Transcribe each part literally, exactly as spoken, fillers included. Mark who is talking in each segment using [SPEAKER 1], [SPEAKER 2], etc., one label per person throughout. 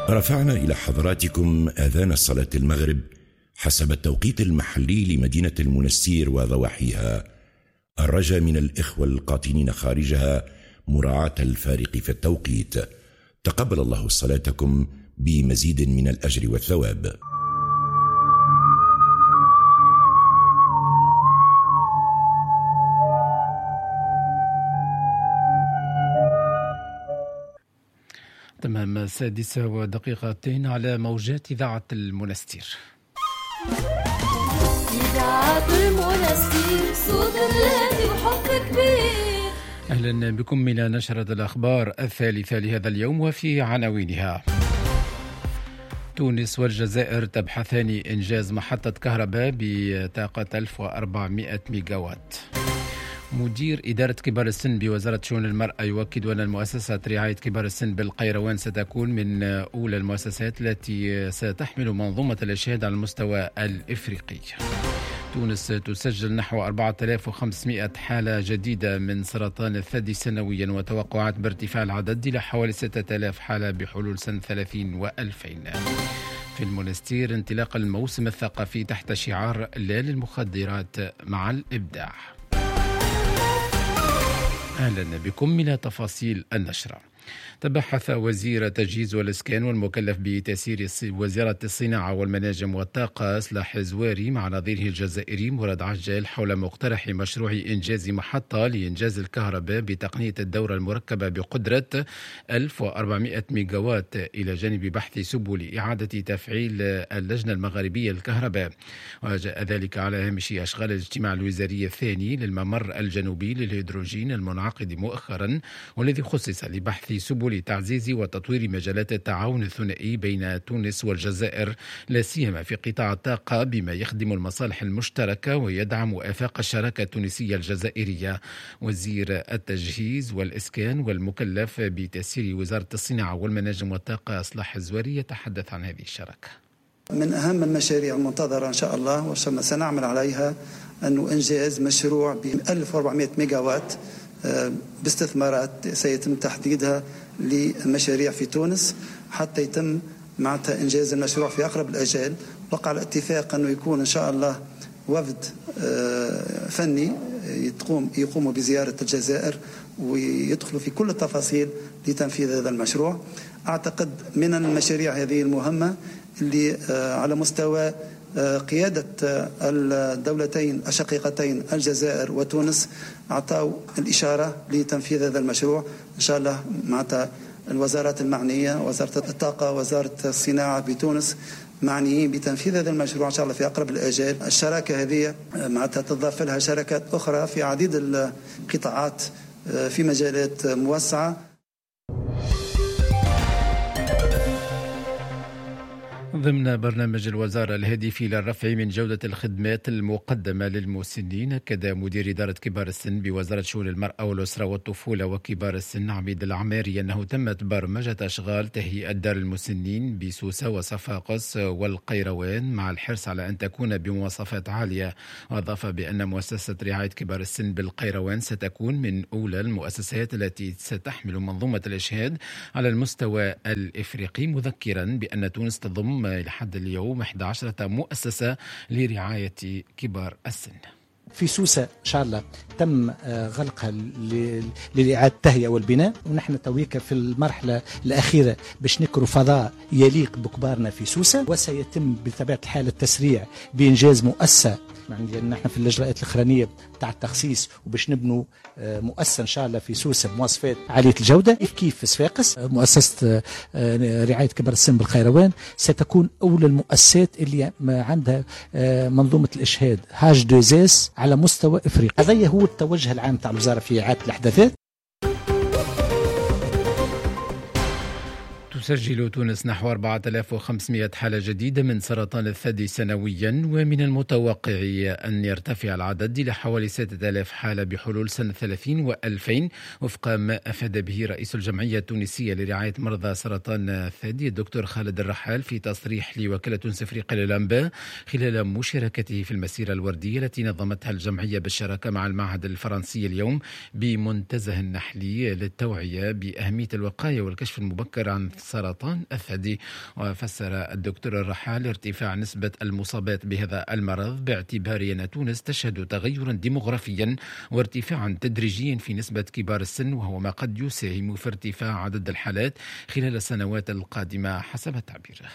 [SPEAKER 1] رفعنا إلى حضراتكم آذان الصلاة المغرب حسب التوقيت المحلي لمدينة المنستير وضواحيها، الرجاء من الإخوة القاطنين خارجها مراعاة الفارق في التوقيت. تقبل الله صلاتكم بمزيد من الأجر والثواب.
[SPEAKER 2] تمام السادسة ودقيقتين على موجات إذاعة المنستير.
[SPEAKER 3] إذاعة المنستير صوت الهادي وحب كبير.
[SPEAKER 2] أهلا بكم إلى نشرة الأخبار الثالثة لهذا اليوم، وفي عناوينها: تونس والجزائر تبحثان إنجاز محطة كهرباء بطاقة ألف وأربعمائة ميجاوات. مدير إدارة كبار السن بوزارة شؤون المرأة يؤكد أن المؤسسة رعاية كبار السن بالقيروان ستكون من أولى المؤسسات التي ستحمل منظومة الإشهاد على المستوى الإفريقي. تونس تسجل نحو أربعة آلاف وخمسمائة حالة جديدة من سرطان الثدي سنويا، وتوقعات بارتفاع العدد إلى حوالي ستة آلاف حالة بحلول سنة ثلاثين وألفين. في المنستير انطلاق الموسم الثقافي تحت شعار لا للمخدرات مع الإبداع. أهلا بكم إلى تفاصيل النشرة. تبحث وزير التجهيز والإسكان والمكلف بتسيير وزارة الصناعة والمناجم والطاقة إصلاح زواري مع نظيره الجزائري مراد عجال حول مقترح مشروع إنجاز محطة لإنجاز الكهرباء بتقنية الدورة المركبة بقدرة ألف وأربعمائة ميجاوات، إلى جانب بحث سبل إعادة تفعيل اللجنة المغربية للكهرباء. وجاء ذلك على هامش أشغال الاجتماع الوزاري الثاني للممر الجنوبي للهيدروجين المنعقد مؤخرا، والذي خصص لبحث سبل لتعزيز وتطوير مجالات التعاون الثنائي بين تونس والجزائر، لا سيما في قطاع الطاقة، بما يخدم المصالح المشتركة ويدعم آفاق الشراكة التونسية الجزائرية. وزير التجهيز والإسكان والمكلف بتسيير وزارة الصناعة والمناجم والطاقة إصلاح الزواري يتحدث عن هذه الشراكة.
[SPEAKER 4] من أهم المشاريع المنتظرة إن شاء الله وسنعمل عليها أنه إنجاز مشروع ب ألف وأربعمائة ميجاوات باستثمارات سيتم تحديدها لمشاريع في تونس حتى يتم معناتها إنجاز المشروع في أقرب الأجال. وقع الاتفاق أنه يكون إن شاء الله وفد فني يقوم يقوم بزيارة الجزائر ويدخلوا في كل التفاصيل لتنفيذ هذا المشروع. أعتقد من المشاريع هذه المهمة اللي على مستوى قيادة الدولتين الشقيقتين الجزائر وتونس أعطوا الإشارة لتنفيذ هذا المشروع إن شاء الله. معناتها الوزارات المعنية، وزارة الطاقة، وزارة الصناعة بتونس، معنيين بتنفيذ هذا المشروع إن شاء الله في أقرب الآجال. الشراكة هذه معناتها تضاف لها شراكات أخرى في عديد القطاعات في مجالات موسعة.
[SPEAKER 2] ضمن برنامج الوزارة الهادف إلى الرفع من جودة الخدمات المقدمة للمسنين، أكد مدير إدارة كبار السن بوزارة شؤون المرأة والأسرة والطفولة وكبار السن عميد العماري أنه تمت برمجة أشغال تهيئة دار المسنين بسوسة وصفاقس والقيروان مع الحرص على أن تكون بمواصفات عالية. وأضاف بأن مؤسسة رعاية كبار السن بالقيروان ستكون من أولى المؤسسات التي ستحمل منظومة الإشهاد على المستوى الإفريقي، مذكرا بأن تونس تضم لحد اليوم إحدى عشرة مؤسسة لرعاية كبار السن.
[SPEAKER 5] في سوسة إن شاء الله تم غلقها لإعادة التهيئة والبناء، ونحن تويك في المرحلة الأخيرة باش نكروا فضاء يليق بكبارنا في سوسة، وسيتم بطبيعة الحال التسريع بإنجاز مؤسسة، يعني نحن في الإجراءات الأخرانية بتاع التخصيص وباش نبنوا مؤسسة إن شاء الله في سوسة بمواصفات عالية الجودة. كيف كيف في صفاقس مؤسسة رعاية كبار السن بالقيروان ستكون أولى المؤسسات اللي عندها منظومة الإشهاد هاج دوزيس على مستوى إفريقيا. هذا هو التوجه العام تاع الوزارة في إعادة الأحداثات.
[SPEAKER 2] تسجل تونس نحو أربعة آلاف وخمسمائة حالة جديدة من سرطان الثدي سنويا، ومن المتوقع أن يرتفع العدد إلى حوالي ستة آلاف حالة بحلول سنة ثلاثين وألفين، وفق ما أفاد به رئيس الجمعية التونسية لرعاية مرضى سرطان الثدي الدكتور خالد الرحال في تصريح لوكالة تونس أفريقيا للأنباء خلال مشاركته في المسيرة الوردية التي نظمتها الجمعية بالشراكة مع المعهد الفرنسي اليوم بمنتزه النحلي للتوعية بأهمية الوقاية والكشف المبكر عن السرطان الثدي. وفسر الدكتور الرحال ارتفاع نسبة المصابات بهذا المرض باعتبار أن تونس تشهد تغيرا ديموغرافيا وارتفاعا تدريجيا في نسبة كبار السن، وهو ما قد يساهم في ارتفاع عدد الحالات خلال السنوات القادمة حسب تعبيره.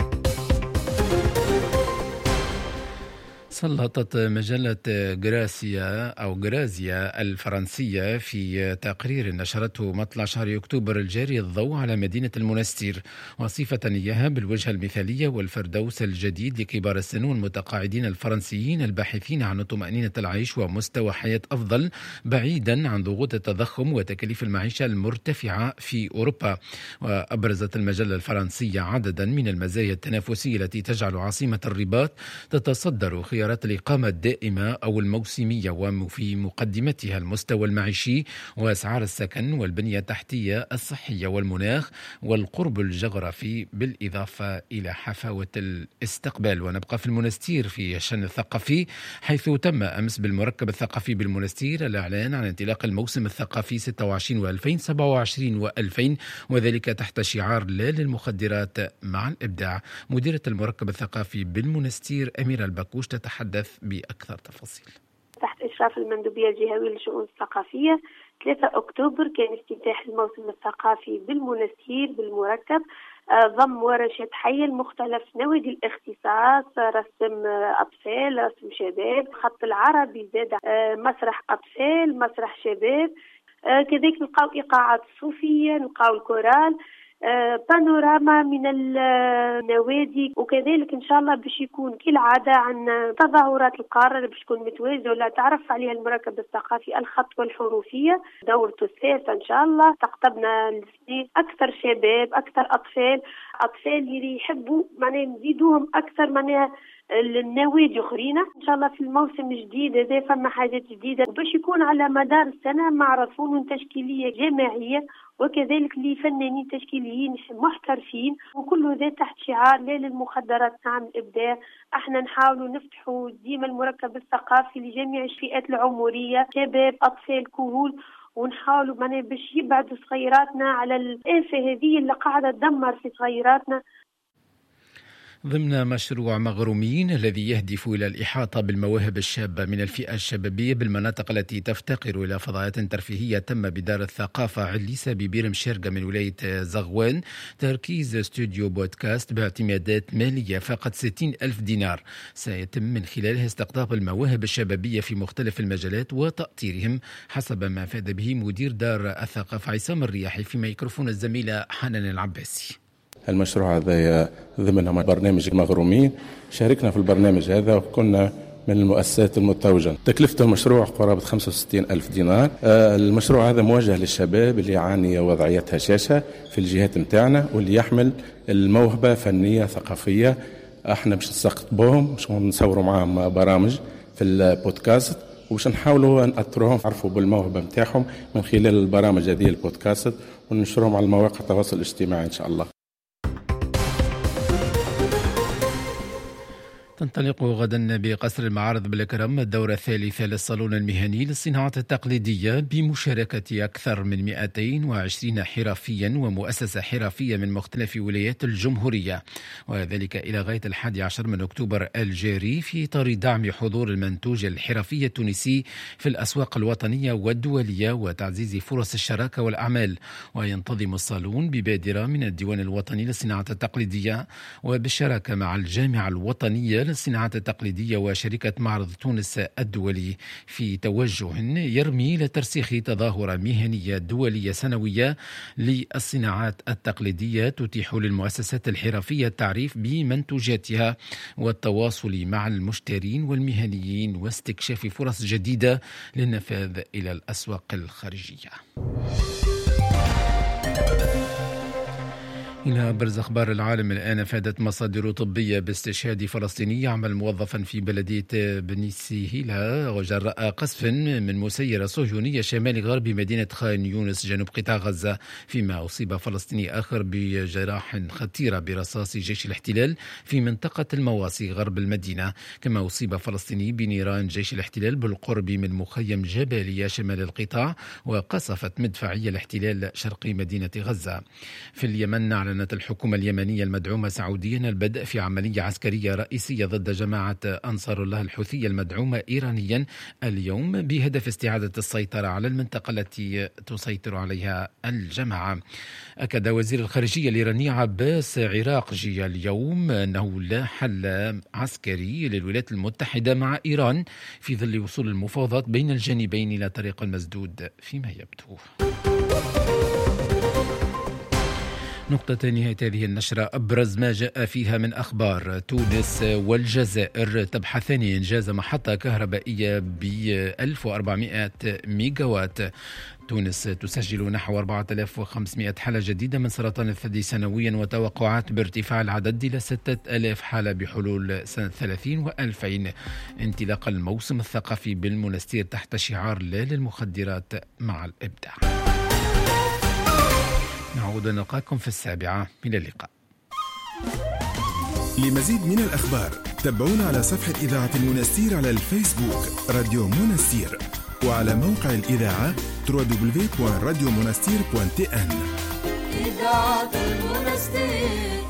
[SPEAKER 2] سلطت مجلة غراسيا أو غرازيا الفرنسية في تقرير نشرته مطلع شهر أكتوبر الجاري الضوء على مدينة المنستير، وصفة إياها بالوجهة المثالية والفردوس الجديد لكبار السن والمتقاعدين الفرنسيين الباحثين عن طمأنينة العيش ومستوى حياة أفضل بعيدا عن ضغوط التضخم وتكاليف المعيشة المرتفعة في أوروبا. وأبرزت المجلة الفرنسية عددا من المزايا التنافسية التي تجعل عاصمة الرباط تتصدر خيارات الإقامة الدائمة أو الموسمية، وفي مقدمتها المستوى المعيشي وأسعار السكن والبنية التحتية الصحية والمناخ والقرب الجغرافي، بالإضافة إلى حفاوة الاستقبال. ونبقى في المنستير في الشأن الثقافي، حيث تم أمس بالمركب الثقافي بالمنستير الإعلان عن انطلاق الموسم الثقافي ستة وعشرين وألفين سبعة وعشرين وألفين، وذلك تحت شعار لا للمخدرات مع الإبداع. مديرة المركب الثقافي بالمنستير أميرة البكوش تتحدث بأكثر تفاصيل.
[SPEAKER 6] تحت إشراف المندوبية الجهوية للشؤون الثقافية ثلاثة أكتوبر كان افتتاح الموسم الثقافي بالمنستير بالمركب، ضم ورشات حية لمختلف نوادي الاختصاص، رسم أطفال، رسم شباب، خط العربي، زاد مسرح أطفال، مسرح شباب، كذلك نلقاو إيقاعات صوفية، نلقاو الكورال، بانوراما من النوادي، وكذلك إن شاء الله باش يكون كالعادة عن تظاهرات القارة اللي باش تكون متوازية ولا تعرف عليها المركب الثقافي الخط والحروفية دورته الثالثة إن شاء الله. استقطبنا السنين أكثر شباب، أكثر أطفال، أطفال اللي يحبوا معناها نزيدوهم أكثر معناها النوادي أخرين إن شاء الله في الموسم الجديد هذا. فما حاجات جديدة وباش يكون على مدار السنة معرض فنون تشكيلية جماعية وكذلك لفنانين تشكيليين محترفين، وكل ذا تحت شعار لا للمخدرات نعم الإبداع. احنا نحاولوا نفتحوا ديما المركب الثقافي لجميع الفئات العمرية، شباب، أطفال، كهول، ونحاولوا معناها باش يبعدوا صغيراتنا على الآفة هذه اللي قاعدة تدمر في صغيراتنا.
[SPEAKER 2] ضمن مشروع مغرومين الذي يهدف إلى الإحاطة بالمواهب الشابة من الفئة الشبابية بالمناطق التي تفتقر إلى فضاءات ترفيهية، تم بدار الثقافة عليسة ببيرم شرقة من ولاية زغوان تركيز استوديو بودكاست باعتمادات مالية فقط ستين ألف دينار، سيتم من خلالها استقطاب المواهب الشبابية في مختلف المجالات وتأطيرهم حسب ما فاد به مدير دار الثقافة عصام الرياحي في ميكروفون الزميلة حنان العباسي.
[SPEAKER 7] المشروع هذا ضمن برنامج المغرومين، شاركنا في البرنامج هذا وكنا من المؤسسات المتوجة. تكلفة المشروع قرابة خمسة وستين ألف دينار. المشروع هذا موجه للشباب اللي يعاني وضعيات هشاشة في الجهات متاعنا واللي يحمل الموهبة فنية ثقافية. احنا باش نستقطبوهم، باش نصوروا معهم برامج في البودكاست وباش نحاولوا نأثروهم يعرفوا بالموهبة متاعهم من خلال البرامج هذه البودكاست وننشرهم على مواقع التواصل الاجتماعي إن شاء الله.
[SPEAKER 2] تنطلق غدا بقصر المعارض بالأكرم الدورة الثالثة للصالون المهني للصناعات التقليدية بمشاركة أكثر من مئتين وعشرين حرفيا ومؤسسة حرفية من مختلف ولايات الجمهورية، وذلك إلى غاية الحادي عشر من أكتوبر الجاري في إطار دعم حضور المنتوج الحرفي التونسي في الأسواق الوطنية والدولية وتعزيز فرص الشراكة والأعمال. وينتظم الصالون ببادرة من الديوان الوطني للصناعات التقليدية وبالشراكة مع الجامعة الوطنية للصناعات التقليدية وشركة معرض تونس الدولي في توجه يرمي لترسيخ تظاهرة مهنية دولية سنوية للصناعات التقليدية تتيح للمؤسسات الحرفية التعريف بمنتوجاتها والتواصل مع المشترين والمهنيين واستكشاف فرص جديدة للنفاذ إلى الأسواق الخارجية. إلى أبرز أخبار العالم الآن. فادت مصادر طبية باستشهاد فلسطيني يعمل موظفا في بلدية بني سهيلة وجراء قصف من مسيرة صهيونية شمال غرب مدينة خان يونس جنوب قطاع غزة، فيما أصيب فلسطيني آخر بجراح خطيرة برصاص جيش الاحتلال في منطقة المواصي غرب المدينة. كما أصيب فلسطيني بنيران جيش الاحتلال بالقرب من مخيم جبالية شمال القطاع، وقصفت مدفعية الاحتلال شرق مدينة غزة. في اليمن أعلن أعلنت الحكومة اليمنية المدعومة سعوديا البدء في عملية عسكرية رئيسية ضد جماعة أنصار الله الحوثية المدعومة إيرانيا اليوم بهدف استعادة السيطرة على المنطقة التي تسيطر عليها الجماعة. أكد وزير الخارجية الإيراني عباس عراقجي اليوم أنه لا حل عسكري للولايات المتحدة مع إيران في ظل وصول المفاوضات بين الجانبين إلى طريق مسدود فيما يبدو. نقطة نهاية هذه النشرة أبرز ما جاء فيها من أخبار. تونس والجزائر تبحثان إنجاز محطة كهربائية ب ألف وأربعمائة ميجاوات. تونس تسجل نحو أربعة آلاف وخمسمائة حالة جديدة من سرطان الثدي سنويا، وتوقعات بارتفاع العدد إلى ستة آلاف حالة بحلول سنة ثلاثين وألفين. انطلاق الموسم الثقافي بالمنستير تحت شعار لا للمخدرات مع الإبداع. نعود نلقاكم في السابعة. من اللقاء.
[SPEAKER 8] لمزيد من الأخبار تابعونا على صفحة إذاعة المنستير على الفيسبوك راديو منستير، وعلى موقع الإذاعة دبليو دبليو دبليو دوت راديو منستير دوت تي إن.
[SPEAKER 3] إذاعة المنستير.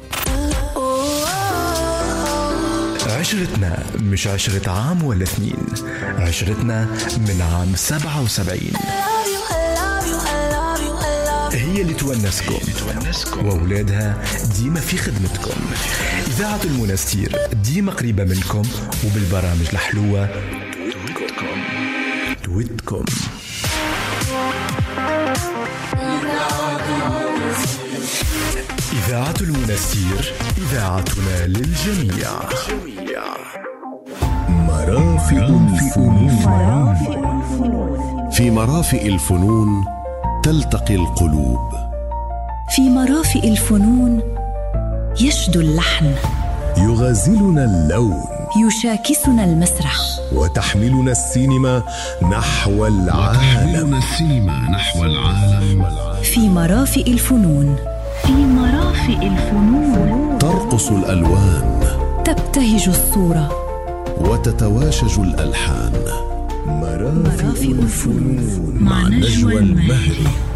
[SPEAKER 9] عشرتنا مش عشرة عام ولا اثنين، عشرتنا من عام سبعة وسبعين هي اللي تونسكم وأولادها ديما في خدمتكم. إذاعة المنستير ديما قريبة منكم وبالبرامج الحلوة تويتكم. إذاعة المنستير إذاعتنا للجميع.
[SPEAKER 10] مرافئ الفنون. في مرافئ الفنون تلتقي القلوب.
[SPEAKER 11] في مرافئ الفنون يشدو اللحن،
[SPEAKER 10] يغازلنا اللون،
[SPEAKER 11] يشاكسنا المسرح،
[SPEAKER 10] وتحملنا السينما نحو العالم.
[SPEAKER 8] السينما نحو العالم.
[SPEAKER 11] في مرافئ الفنون. في مرافئ الفنون
[SPEAKER 10] ترقص الألوان،
[SPEAKER 11] تبتهج الصورة،
[SPEAKER 10] وتتواشج الألحان. مرافئ الفنون مع نجوى المهري.